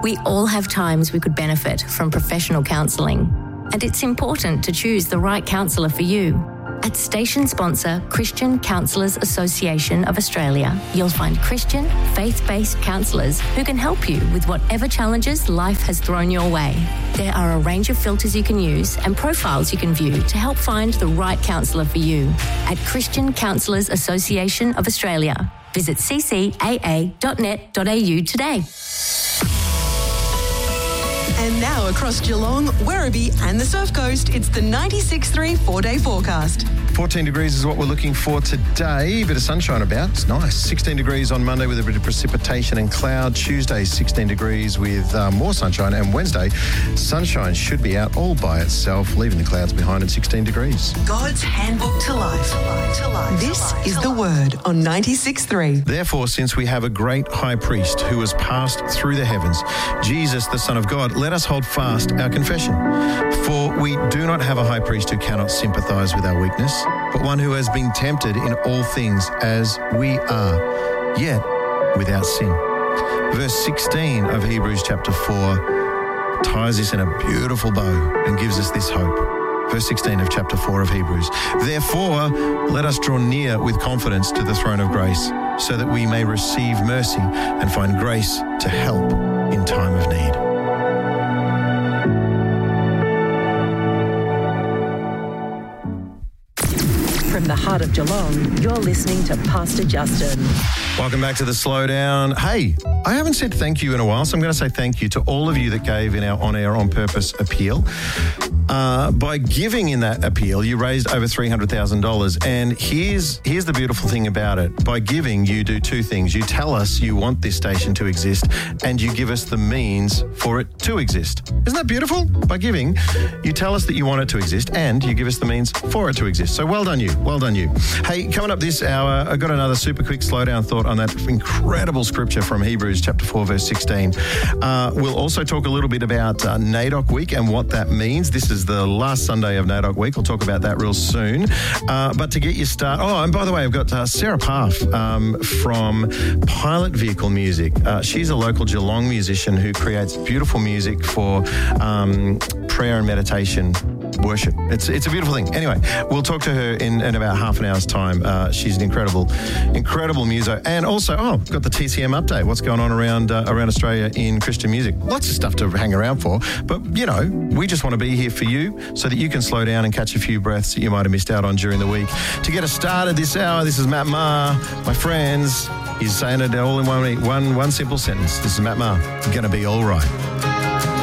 We all have times we could benefit from professional counselling, and it's important to choose the right counsellor for you. At station sponsor Christian Counsellors Association of Australia, you'll find Christian, faith-based counsellors who can help you with whatever challenges life has thrown your way. There are a range of filters you can use and profiles you can view to help find the right counsellor for you. At Christian Counsellors Association of Australia, visit ccaa.net.au today. And now across Geelong, Werribee and the Surf Coast, it's the 96.3 4-day forecast. 14 degrees is what we're looking for today. A bit of sunshine about. It's nice. 16 degrees on Monday with a bit of precipitation and cloud. Tuesday, 16 degrees with more sunshine. And Wednesday, sunshine should be out all by itself, leaving the clouds behind at 16 degrees. God's handbook to life. This is the Word on 96.3. Therefore, since we have a great high priest who has passed through the heavens, Jesus, the Son of God, let us hold fast our confession. For we do not have a high priest who cannot sympathise with our weakness, but one who has been tempted in all things as we are, yet without sin. Verse 16 of Hebrews chapter 4 ties this in a beautiful bow and gives us this hope. Verse 16 of chapter 4 of Hebrews. Therefore, let us draw near with confidence to the throne of grace, so that we may receive mercy and find grace to help in time of need. From the heart of Geelong, you're listening to Pastor Justin. Welcome back to the Slowdown. Hey, I haven't said thank you in a while, so I'm going to say thank you to all of you that gave in our On Air On Purpose appeal. By giving in that appeal, you raised over $300,000. And here's the beautiful thing about it. By giving, you do two things. You tell us you want this station to exist, and you give us the means for it to exist. Isn't that beautiful? By giving, you tell us that you want it to exist, and you give us the means for it to exist. So well done you. Well done you. Hey, coming up this hour, I've got another super quick slowdown thought on that incredible scripture from Hebrews chapter 4, verse 16. We'll also talk a little bit about NAIDOC Week and what that means. This is the last Sunday of NAIDOC Week. We'll talk about that real soon. But to get you started... Oh, and by the way, I've got Sarah Parf from Pilot Vehicle Music. She's a local Geelong musician who creates beautiful music for prayer and meditation worship. It's a beautiful thing. Anyway, we'll talk to her in about half an hour's time. She's an incredible muso. And also, got the TCM update. What's going on around Australia in Christian music? Lots of stuff to hang around for. But, we just want to be here for you so that you can slow down and catch a few breaths that you might have missed out on during the week. To get us started this hour, this is Matt Maher. My friends, he's saying it all in one simple sentence. This is Matt Maher. It's going to be all right.